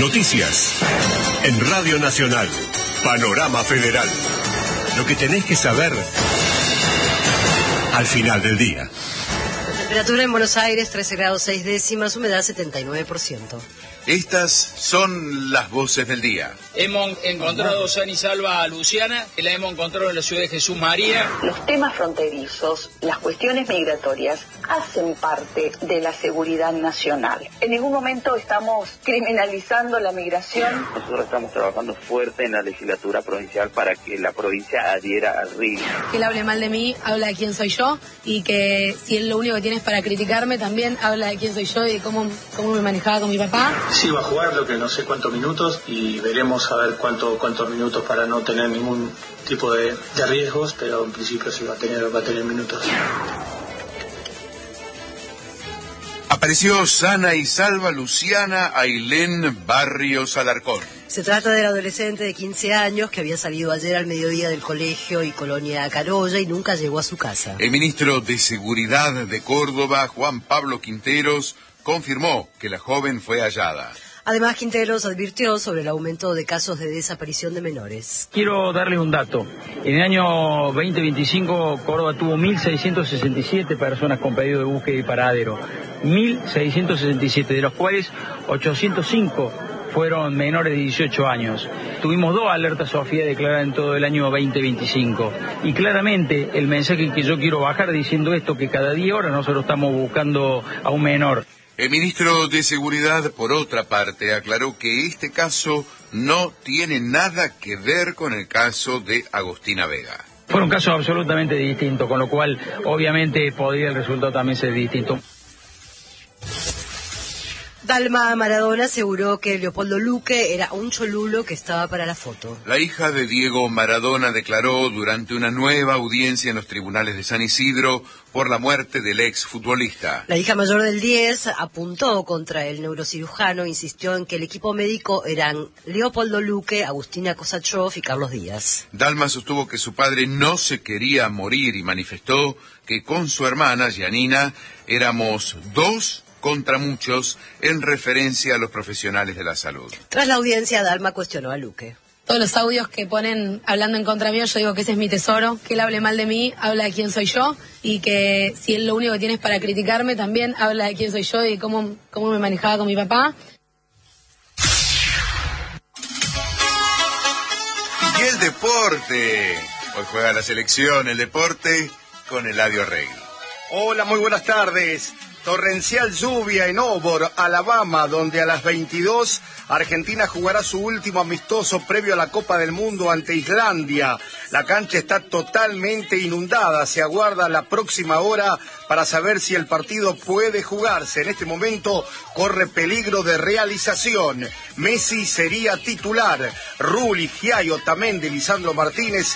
Noticias. En Radio Nacional. Panorama Federal. Lo que tenés que saber al final del día. La temperatura en Buenos Aires, 13 grados 6 décimas, humedad 79%. Estas son las voces del día. Hemos encontrado sana y salva a Luciana, que la hemos encontrado en la ciudad de Jesús María. Los temas fronterizos, las cuestiones migratorias, hacen parte de la seguridad nacional. En ningún momento estamos criminalizando la migración. Nosotros estamos trabajando fuerte en la legislatura provincial para que la provincia adhiera al RIC. Que él hable mal de mí, habla de quién soy yo, y que si él lo único que tiene es para criticarme, también habla de quién soy yo y de cómo me manejaba con mi papá. Sí, va a jugar lo que no sé cuántos minutos y veremos a ver cuántos minutos para no tener ningún tipo de riesgos, pero en principio sí va a tener minutos. Apareció sana y salva Luciana Ailén Barrios Alarcón. Se trata del adolescente de 15 años que había salido ayer al mediodía del colegio y Colonia Carolla y nunca llegó a su casa. El ministro de Seguridad de Córdoba, Juan Pablo Quinteros, confirmó que la joven fue hallada. Además, Quinteros advirtió sobre el aumento de casos de desaparición de menores. Quiero darles un dato. En el año 2025, Córdoba tuvo 1.667 personas con pedido de búsqueda y paradero. 1.667, de los cuales 805 fueron menores de 18 años. Tuvimos 2 alertas Sofía declaradas en todo el año 2025. Y claramente el mensaje que yo quiero bajar diciendo esto, que cada 10 horas nosotros estamos buscando a un menor. El ministro de Seguridad, por otra parte, aclaró que este caso no tiene nada que ver con el caso de Agostina Vega. Fueron casos absolutamente distintos, con lo cual obviamente podría el resultado también ser distinto. Dalma Maradona aseguró que Leopoldo Luque era un cholulo que estaba para la foto. La hija de Diego Maradona declaró durante una nueva audiencia en los tribunales de San Isidro por la muerte del exfutbolista. La hija mayor del 10 apuntó contra el neurocirujano, insistió en que el equipo médico eran Leopoldo Luque, Agustina Kosachov y Carlos Díaz. Dalma sostuvo que su padre no se quería morir y manifestó que con su hermana, Gianina, éramos 2 contra muchos, en referencia a los profesionales de la salud. Tras la audiencia, Dalma cuestionó a Luque. Todos los audios que ponen hablando en contra mío, yo digo que ese es mi tesoro, que él hable mal de mí, habla de quién soy yo, y que si él lo único que tiene es para criticarme, también habla de quién soy yo y cómo me manejaba con mi papá. Y el deporte. Hoy juega la selección, el deporte, con Eladio Regui. Hola, muy buenas tardes. Torrencial lluvia en Auburn, Alabama, donde a las 22 Argentina jugará su último amistoso previo a la Copa del Mundo ante Islandia. La cancha está totalmente inundada, se aguarda la próxima hora para saber si el partido puede jugarse. En este momento corre peligro de realización. Messi sería titular, Rulli, Giai, Otamendi, Lisandro Martínez